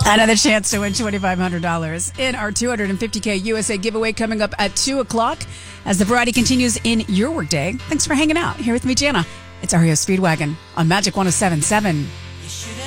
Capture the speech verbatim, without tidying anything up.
Another chance to win twenty-five hundred dollars in our two hundred fifty K U S A giveaway coming up at two o'clock as the variety continues in your workday. Thanks for hanging out here with me, Jana. It's R E O Speedwagon on Magic one oh seven point seven.